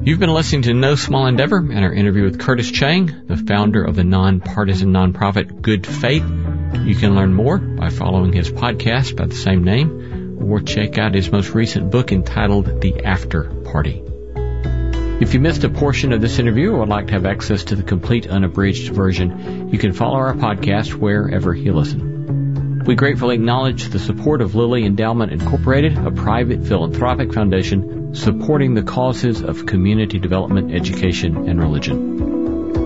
You've been listening to No Small Endeavor and our interview with Curtis Chang, the founder of the nonpartisan nonprofit Good Faith. You can learn more by following his podcast by the same name, or check out his most recent book entitled The After Party. If you missed a portion of this interview or would like to have access to the complete unabridged version, you can follow our podcast wherever you listen. We gratefully acknowledge the support of Lilly Endowment Incorporated, a private philanthropic foundation supporting the causes of community development, education, and religion.